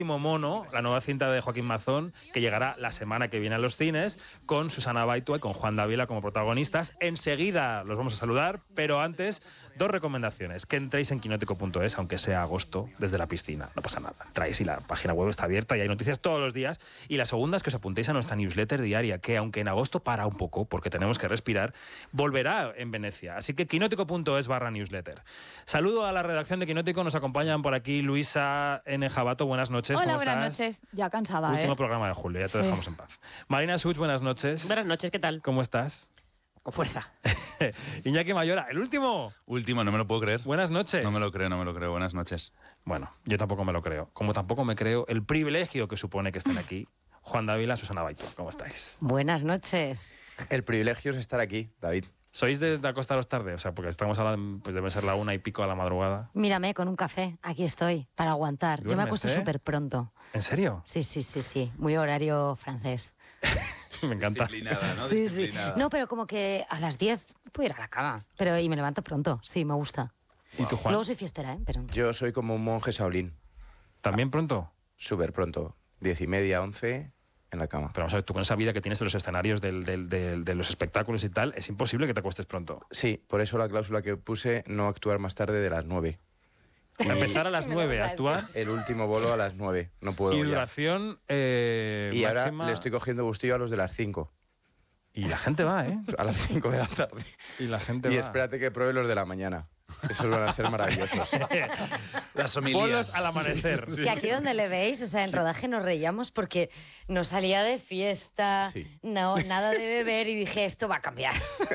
Mono, la nueva cinta de Joaquín Mazón, que llegará la semana que viene a los cines, con Susana Baitua y con Juan Dávila como protagonistas. Enseguida los vamos a saludar, pero antes, dos recomendaciones. Que entréis en quinótico.es, aunque sea agosto, desde la piscina, no pasa nada. Entráis y la página web está abierta y hay noticias todos los días. Y la segunda es que os apuntéis a nuestra newsletter diaria, que aunque en agosto para un poco, porque tenemos que respirar, volverá en Venecia. Así que quinótico.es/newsletter. Saludo a la redacción de Quinótico, nos acompañan por aquí Luisa N. Jabato, buenas noches. Hola, ¿Cómo buenas estás? noches. Ya cansada, Último programa de julio, ya te dejamos en paz. Marina Such, buenas noches. Buenas noches, ¿qué tal? ¿Cómo estás? Con fuerza. Iñaki Mayora, el último. Último, no me lo puedo creer. Buenas noches. No me lo creo. Buenas noches. Bueno, yo tampoco me lo creo. Como tampoco me creo el privilegio que supone que estén aquí Juan Dávila, Susana Baitua. ¿Cómo estáis? Buenas noches. El privilegio es estar aquí, David. ¿Sois de acostaros tarde? O sea, porque estamos ahora, pues debe ser la 1:00 a la madrugada. Mírame, con un café. Aquí estoy, para aguantar. Yo me ¿Duermes, acuesto súper pronto. ¿En serio? Sí. Muy horario francés. Me encanta. Disciplinada, ¿no? Sí. Disciplinada. No, pero como que a las 10 puedo ir a la cama. Y me levanto pronto. Sí, me gusta. ¿Y tú, Juan? Luego soy fiestera, ¿eh? Pero... Yo soy como un monje Shaolin. ¿También pronto? Súper pronto. 10:30, 11 en la cama. Pero vamos a ver, tú con esa vida que tienes de los escenarios, de los espectáculos y tal, es imposible que te acuestes pronto. Sí, por eso la cláusula que puse, no actuar más tarde de las 9. A empezar a las 9 a actuar. El último bolo a las 9. No puedo Y ya. duración Y ahora máxima. le estoy cogiendo gustillo a los de las 5. Y la gente va, ¿eh? A las 5 de la tarde. Y la gente Y va. espérate que pruebe los de la mañana. Esos van a ser maravillosos. Las homilías. Bolos al amanecer. Que aquí donde le veis, o sea, en rodaje nos reíamos porque nos salía de fiesta, Sí. no, nada de beber y dije, esto va a cambiar.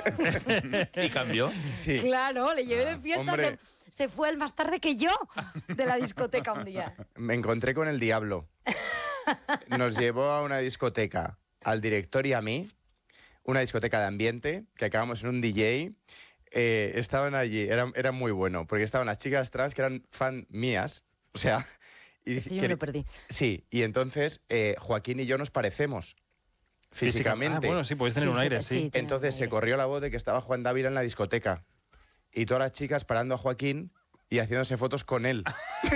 ¿Y cambió? Sí. Claro, le llevé de fiesta, hombre. se fue el más tarde que yo de la discoteca un día. Me encontré con el diablo. Nos llevó a una discoteca, al director y a mí, una discoteca de ambiente, que acabamos en un DJ. Estaban allí, era muy bueno, porque estaban las chicas trans que eran fan mías, o sea... Y Esto yo me lo perdí. Sí, y entonces Joaquín y yo nos parecemos físicamente. Ah, bueno, sí, podéis tener un aire, sí. tiene Entonces un se aire. corrió la voz de que estaba Juan Dávila en la discoteca. Y todas las chicas parando a Joaquín y haciéndose fotos con él.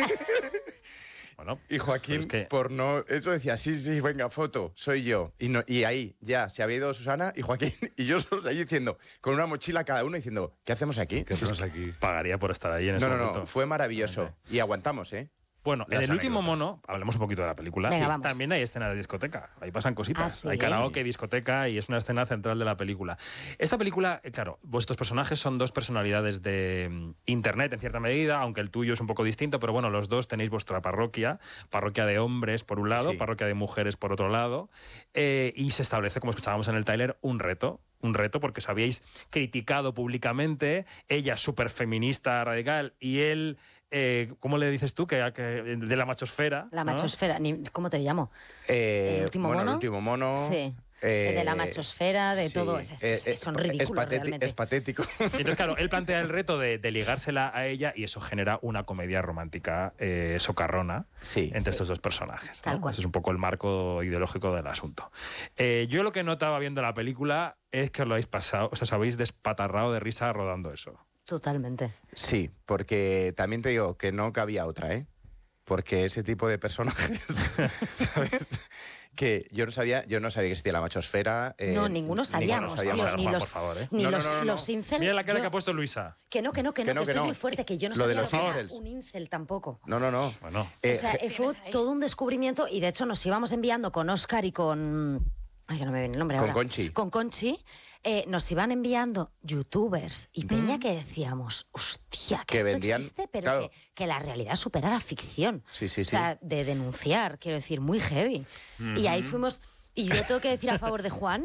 Bueno, Y Joaquín, pero es que- por no... Eso decía, sí, venga, foto, soy yo. Y ahí ya se había ido Susana y Joaquín y yo solos ahí diciendo, con una mochila cada uno, diciendo, ¿qué hacemos aquí? ¿Qué hacemos aquí? pagaría por estar ahí en ese No, momento. fue maravilloso. Y aguantamos, ¿eh? Bueno, en Las el último anécdotas. mono, hablemos un poquito de la película. Venga, Sí, vamos. también hay escena de discoteca. Ahí pasan cositas. ¿Ah, sí? Hay karaoke, discoteca y es una escena central de la película. Esta película, claro, vuestros personajes son dos personalidades de Internet en cierta medida, aunque el tuyo es un poco distinto, pero bueno, los dos tenéis vuestra parroquia de hombres por un lado, Sí. parroquia de mujeres por otro lado, y se establece, como escuchábamos en el tráiler, un reto porque os habíais criticado públicamente, ella súper feminista radical y él, ¿cómo le dices tú? Que de la machosfera. La ¿no? machosfera, ¿cómo te llamo? ¿El último bueno, mono? el último mono. Sí. De la machosfera, de sí. todo. Son ridículos realmente. Es patético. Entonces, claro, él plantea el reto de ligársela a ella y eso genera una comedia romántica socarrona Sí. entre estos dos personajes, ¿no? Tal cual. Ese es un poco el marco ideológico del asunto. Yo lo que notaba viendo la película es que os lo habéis pasado, o sea, os habéis despatarrado de risa rodando eso. Totalmente. Sí, porque también te digo que no cabía otra, ¿eh? Porque ese tipo de personajes, ¿sabes? Que yo no sabía que existía la machosfera. No, ninguno sabíamos, tío, ni Juan, los, por favor, ¿eh? ni No, los, no. los incel. Mira la cara yo- que ha puesto Luisa. Que no, esto es no. muy fuerte, que yo no Lo de sabía los lo que era incels. un incel tampoco. No. Bueno, O sea, fue todo un descubrimiento y de hecho nos íbamos enviando con Óscar y con... Ay, que no me viene el nombre Con ahora. Conchi. Con Conchi. Nos iban enviando youtubers y peña que decíamos, hostia, que Que esto vendían- existe, pero claro. que la realidad supera la ficción. Sí. O sea, de denunciar, quiero decir, muy heavy. Y ahí fuimos... Y yo tengo que decir a favor de Juan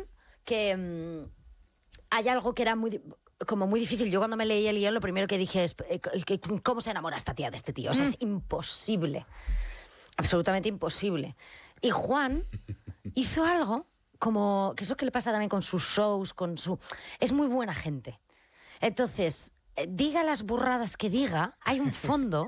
que hay algo que era como muy difícil. Yo cuando me leí el guión lo primero que dije es ¿cómo se enamora esta tía de este tío? O sea, es imposible. Absolutamente imposible. Y Juan hizo algo como... que es lo que le pasa también con sus shows, es muy buena gente. Entonces, diga las burradas que diga, hay un fondo.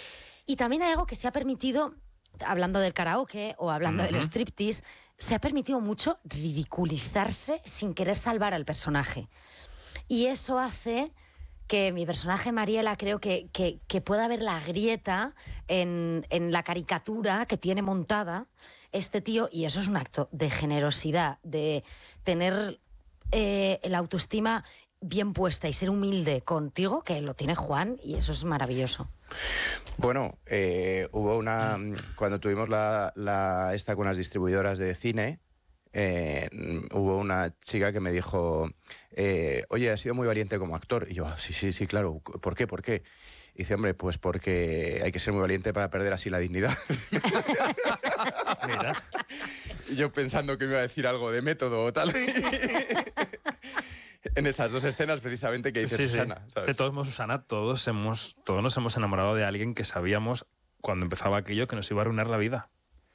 Y también hay algo que se ha permitido, hablando del karaoke o hablando del striptease, se ha permitido mucho ridiculizarse sin querer salvar al personaje. Y eso hace que mi personaje Mariela creo que pueda haber la grieta en la caricatura que tiene montada este tío, y eso es un acto de generosidad, de tener la autoestima bien puesta y ser humilde contigo, que lo tiene Juan, y eso es maravilloso. Bueno, hubo cuando tuvimos esta con las distribuidoras de cine, hubo una chica que me dijo, oye, has sido muy valiente como actor. Y yo, sí, claro. ¿Por qué? Y dice, hombre, pues porque hay que ser muy valiente para perder así la dignidad. Mira. Y yo pensando que me iba a decir algo de método o tal. En esas dos escenas precisamente que dice Susana. ¿Sabes? De todos modos, Susana, todos nos hemos enamorado de alguien que sabíamos cuando empezaba aquello que nos iba a arruinar la vida.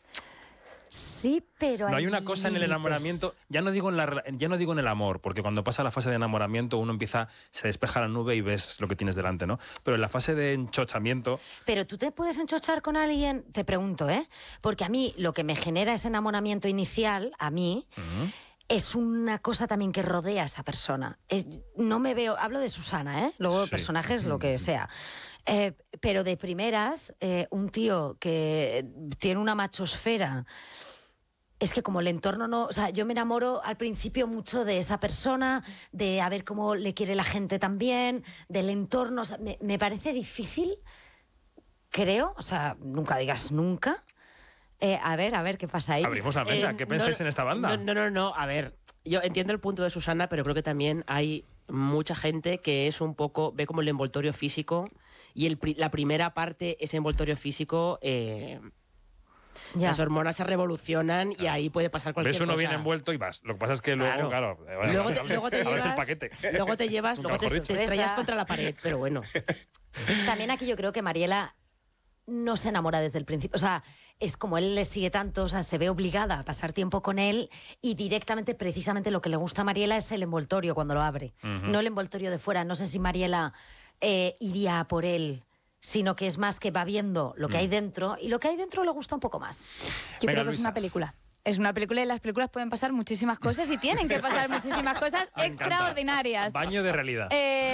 Sí, pero no hay una cosa en el enamoramiento, ya no digo en el amor, porque cuando pasa la fase de enamoramiento uno se despeja la nube y ves lo que tienes delante, ¿no? Pero en la fase de enchochamiento... Pero tú te puedes enchochar con alguien, te pregunto, porque a mí lo que me genera ese enamoramiento inicial, a mí... Es una cosa también que rodea a esa persona. No me veo... Hablo de Susana, luego personajes, lo que sea. Pero de primeras, un tío que tiene una machosfera... Es que como el entorno no... O sea, yo me enamoro al principio mucho de esa persona, de a ver cómo le quiere la gente también, del entorno... O sea, me parece difícil, creo, o sea, nunca digas nunca... A ver, ¿qué pasa ahí? Abrimos la mesa. ¿Qué pensáis en esta banda? No. A ver, yo entiendo el punto de Susana, pero creo que también hay mucha gente que es un poco... Ve como el envoltorio físico y la primera parte, ese envoltorio físico... Las hormonas se revolucionan y ahí puede pasar cualquier cosa. Ves uno bien envuelto y vas. Lo que pasa es que luego, claro... Luego te llevas... el paquete. Luego te llevas, luego te estrellas contra la pared, pero bueno. También aquí yo creo que Mariela no se enamora desde el principio. O sea, es como él le sigue tanto, o sea, se ve obligada a pasar tiempo con él y directamente, precisamente lo que le gusta a Mariela es el envoltorio cuando lo abre, no el envoltorio de fuera. No sé si Mariela iría a por él, sino que es más que va viendo lo que hay dentro, y lo que hay dentro le gusta un poco más. Yo creo que es una película. Es una película y en las películas pueden pasar muchísimas cosas y tienen que pasar muchísimas cosas extraordinarias. Baño de realidad.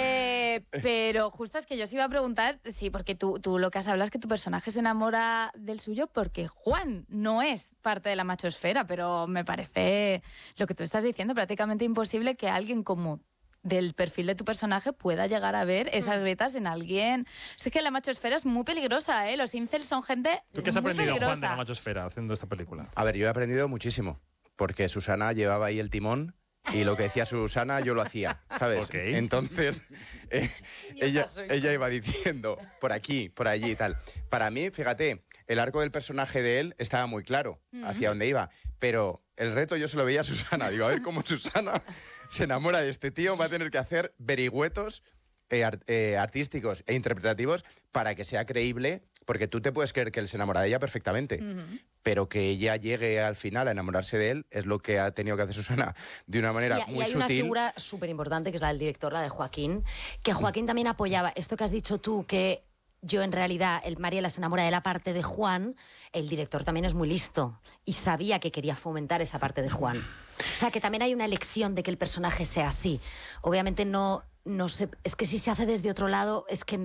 Pero justo es que yo os iba a preguntar, sí, porque tú lo que has hablado es que tu personaje se enamora del suyo porque Juan no es parte de la machosfera, pero me parece lo que tú estás diciendo prácticamente imposible que alguien como del perfil de tu personaje pueda llegar a ver esas grietas en alguien. Es que la machosfera es muy peligrosa, ¿eh? Los incels son gente ¿Tú qué has muy aprendido, peligrosa. Juan, de la machosfera haciendo esta película? A ver, yo he aprendido muchísimo, porque Susana llevaba ahí el timón y lo que decía Susana yo lo hacía, ¿sabes? Okay. Entonces, ella iba diciendo por aquí, por allí y tal. Para mí, fíjate, el arco del personaje de él estaba muy claro hacia dónde iba, pero el reto yo se lo veía a Susana. Digo, a ver cómo Susana se enamora de este tío, va a tener que hacer vericuetos artísticos e interpretativos para que sea creíble, porque tú te puedes creer que él se enamora de ella perfectamente, pero que ella llegue al final a enamorarse de él es lo que ha tenido que hacer Susana de una manera muy y hay sutil. una figura súper importante que es la del director, la de Joaquín, que Joaquín también apoyaba esto que has dicho tú, que yo en realidad, Mariela se enamora de la parte de Juan, el director también es muy listo y sabía que quería fomentar esa parte de Juan. O sea, que también hay una elección de que el personaje sea así. Obviamente no sé, es que si se hace desde otro lado, es que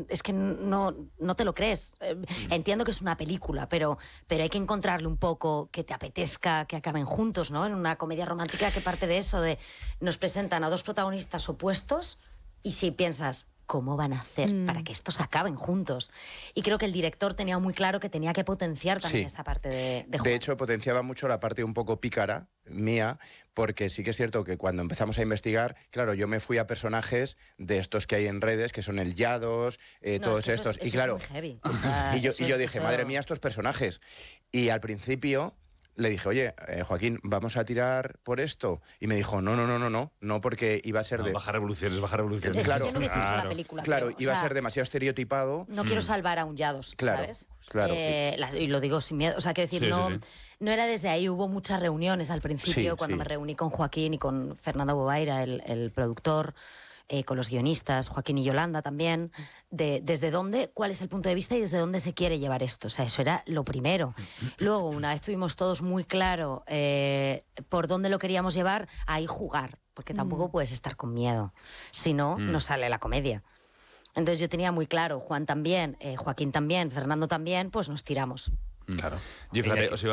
no te lo crees. Entiendo que es una película, pero hay que encontrarle un poco que te apetezca que acaben juntos, ¿no? En una comedia romántica que parte de eso, de nos presentan a dos protagonistas opuestos y si piensas, ¿cómo van a hacer para que estos acaben juntos? Y creo que el director tenía muy claro que tenía que potenciar también esa parte de Juan. De hecho, potenciaba mucho la parte un poco pícara mía, porque sí que es cierto que cuando empezamos a investigar, claro, yo me fui a personajes de estos que hay en redes, que son el Yados, todos estos. Eso y claro, es muy heavy. y yo dije, madre mía, estos personajes. Y al principio le dije, oye, Joaquín, ¿vamos a tirar por esto? Y me dijo, no, porque iba a ser Bajar revoluciones, bajar revoluciones. Es Claro, que yo no hubiese hecho la película. Claro, creo. iba O sea, a ser demasiado estereotipado. No quiero salvar a un Yados, Claro, ¿sabes? claro. Y lo digo sin miedo. O sea, quiero decir, no era desde ahí. Hubo muchas reuniones al principio, Sí, cuando sí. me reuní con Joaquín y con Fernando Bobaira, el productor, con los guionistas, Joaquín y Yolanda también, de desde dónde, cuál es el punto de vista y desde dónde se quiere llevar esto. O sea, eso era lo primero. Luego, una vez tuvimos todos muy claro por dónde lo queríamos llevar, ahí jugar, porque tampoco puedes estar con miedo. Si no, no sale la comedia. Entonces yo tenía muy claro, Juan también, Joaquín también, Fernando también, pues nos tiramos. Claro. Yo, fíjate, os iba